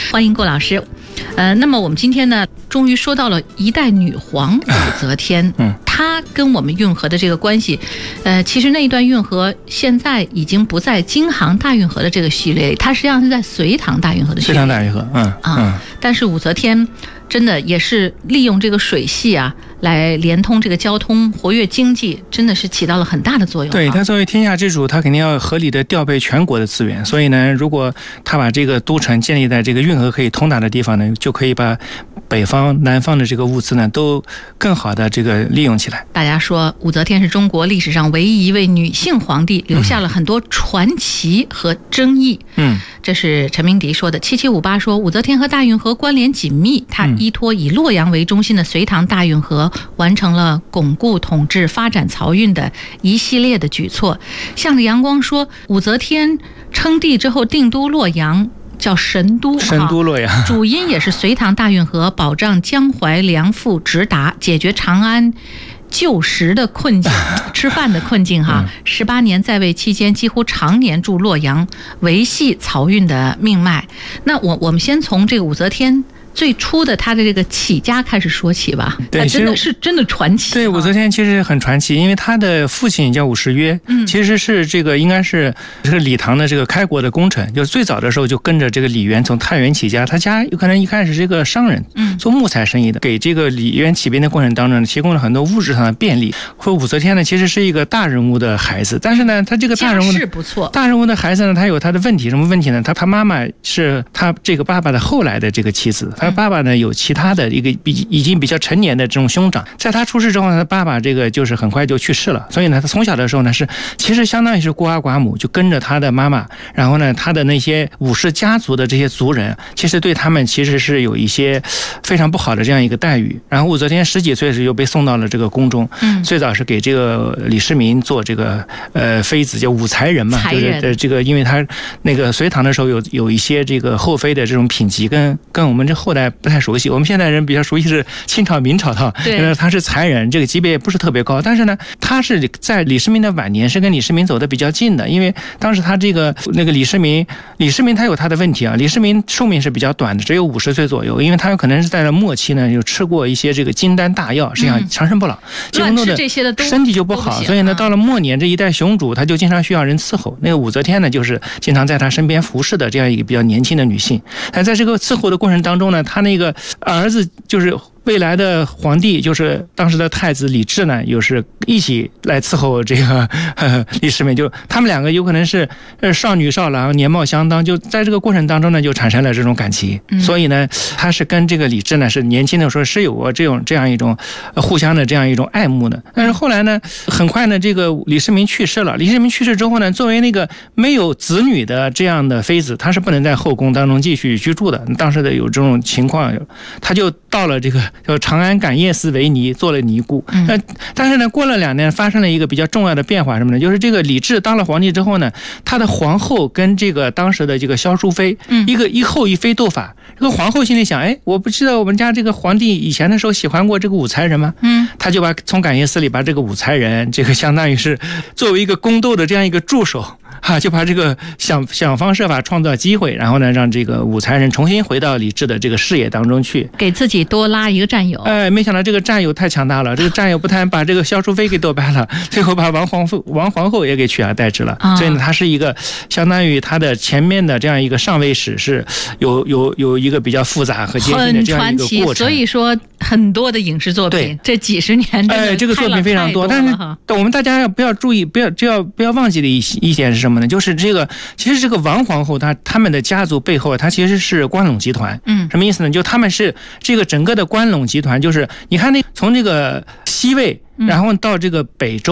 欢迎郭老师。那么我们今天呢，终于说到了一代女皇武则天。她跟我们运河的这个关系，其实那一段运河现在已经不在京杭大运河的这个序列里，它实际上是在隋唐大运河的序列里。 隋唐大运河， 但是武则天真的也是利用这个水系啊，来连通这个交通，活跃经济，真的是起到了很大的作用。 对，他作为天下之主，他肯定要合理的调配全国的资源。所以呢，如果他把这个都城建立在这个运河可以通达的地方呢，就可以把北方、南方的这个物资呢，都更好的这个利用起来。 大家说，武则天是中国历史上唯一一位女性皇帝，留下了很多传奇和争议。这是陈明迪说的。7758说，武则天和大运河关联紧密，她依托以洛阳为中心的隋唐大运河，完成了巩固统治、发展漕运的一系列的举措。向着阳光说，武则天称帝之后定都洛阳，叫神都洛阳， 主因也是隋唐大运河保障江淮粮赋直达，解决长安就食的困境，吃饭的困境哈。18年在位期间，几乎常年驻洛阳，维系漕运的命脉。那我们先从这个武则天最初的他的这个起家开始说起吧。 对， 真的传奇。 对，武则天其实很传奇，因为他的父亲叫武士约，其实是这个应该是李唐的这个开国的功臣，就最早的时候就跟着这个李渊从太原起家，他家有可能一开始是一个商人，做木材生意的，给这个李渊起兵的过程当中提供了很多物质上的便利。说武则天呢，其实是一个大人物的孩子，但是呢，他这个大人物家世不错， 大人物的孩子呢，他有他的问题，什么问题呢？他妈妈是他这个爸爸的后来的这个妻子。他爸爸呢有其他的一个已经比较成年的这种兄长，在他出世之后呢，他爸爸这个就是很快就去世了，所以呢，他从小的时候呢其实相当于是孤儿寡母，就跟着他的妈妈，然后呢，他的那些武士家族的这些族人，其实对他们其实是有一些非常不好的这样一个待遇。然后武则天10几岁时就被送到了这个宫中，最早是给这个李世民做这个妃子，叫武才人嘛，就是这个，因为他那个隋唐的时候有一些这个后妃的这种品级跟我们这后代不太熟悉，我们现代人比较熟悉是清朝明朝的，他是才人，这个级别也不是特别高，但是呢，他是在李世民的晚年是跟李世民走得比较近的，因为当时他那个李世民他有他的问题啊，李世民寿命是比较短的，只有50岁左右，因为他有可能是在末期呢有吃过一些这个金丹大药，实际上长生不老，结果弄得身体就不好，所以呢，到了末年这一代雄主他就经常需要人伺候。那个武则天呢，就是经常在他身边服侍的这样一个比较年轻的女性，但在这个伺候的过程当中呢，他那个儿子就是未来的皇帝，就是当时的太子李治呢，又是一起来伺候这个李世民，就他们两个有可能是少女少郎，年貌相当，就在这个过程当中呢，就产生了这种感情。所以呢，他是跟这个李治呢是年轻的时候是有过这样一种互相的这样一种爱慕的。但是后来呢，很快呢，这个李世民去世了。李世民去世之后呢，作为那个没有子女的这样的妃子，她是不能在后宫当中继续居住的。当时的有这种情况，他就到了这个叫长安感业寺为尼，做了尼姑。但是呢，过了2年，发生了一个比较重要的变化，什么呢？就是这个李治当了皇帝之后呢，他的皇后跟这个当时的这个萧淑妃，一后一妃斗法。这个皇后心里想，我不知道我们家这个皇帝以前的时候喜欢过这个武才人吗？他就从感业寺里把这个武才人，这个相当于是作为一个宫斗的这样一个助手。就把这个想方设法创造机会，然后呢，让这个武才人重新回到李治的这个事业当中去， 给自己多拉一个战友。 没想到这个战友太强大了，这个战友不但把这个萧淑妃给斗败了，最后把王皇后也给取而代之了。所以呢，他是一个相当于他的前面的这样一个上位史是有一个比较复杂和艰辛的这样一个过程。 所以说很多的影视作品，这几十年这个作品非常多，但是我们大家不要注意，不要忘记的一点是什么呢？就是其实这个王皇后他们的家族背后，他其实是关陇集团。什么意思呢？就他们是这个整个的关陇集团，就是你看从这个西魏，然后到这个北周。